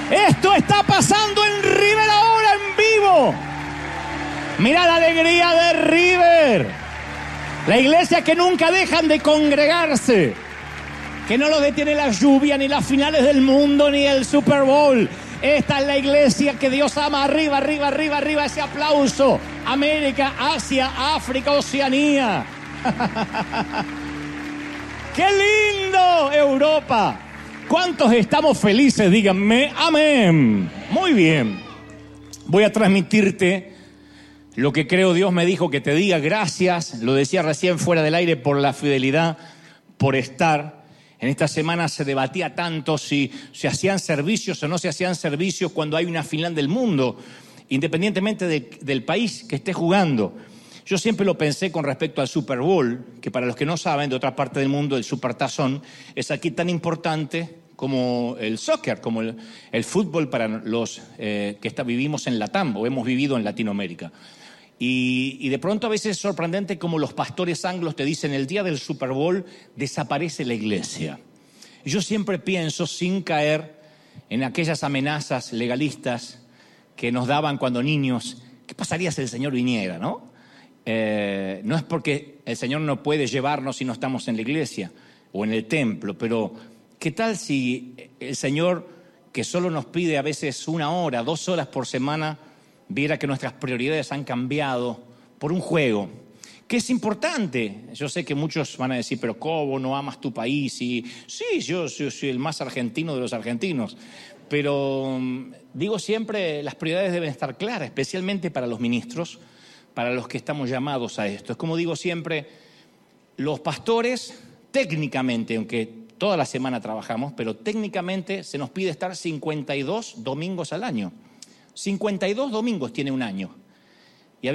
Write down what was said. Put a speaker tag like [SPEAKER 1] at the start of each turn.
[SPEAKER 1] Esto está pasando en River ahora en vivo. Mira la alegría de River. La iglesia que nunca dejan de congregarse. Que no los detiene la lluvia, ni las finales del mundo, ni el Super Bowl. Esta es la iglesia que Dios ama. Arriba, arriba, arriba, arriba. Ese aplauso. América, Asia, África, Oceanía. ¡Qué lindo! Europa. ¿Cuántos estamos felices? Díganme amén. Muy bien. Voy a transmitirte lo que creo Dios me dijo que te diga. Gracias, lo decía recién fuera del aire, por la fidelidad, por estar. En esta semana se debatía tanto si se hacían servicios o no se hacían servicios cuando hay una final del mundo, independientemente del país que esté jugando. Yo siempre lo pensé con respecto al Super Bowl, que para los que no saben, de otra parte del mundo, el Supertazón es aquí tan importante como el soccer, como el fútbol para los que vivimos en Latam o hemos vivido en Latinoamérica. Y de pronto a veces es sorprendente como los pastores anglos te dicen el día del Super Bowl desaparece la iglesia. Y yo siempre pienso, sin caer en aquellas amenazas legalistas que nos daban cuando niños, ¿qué pasaría si el Señor viniera, no? No es porque el Señor no puede llevarnos si no estamos en la iglesia o en el templo, pero ¿qué tal si el Señor, que solo nos pide a veces 1 hora, 2 horas por semana, viera que nuestras prioridades han cambiado por un juego? Que es importante. Yo sé que muchos van a decir, pero ¿cómo no amas tu país? Y sí, yo soy el más argentino de los argentinos. Pero digo siempre, las prioridades deben estar claras, especialmente para los ministros, para los que estamos llamados a esto. Es como digo siempre, los pastores técnicamente, aunque toda la semana trabajamos, pero técnicamente se nos pide estar 52 domingos al año. 52 domingos tiene un año.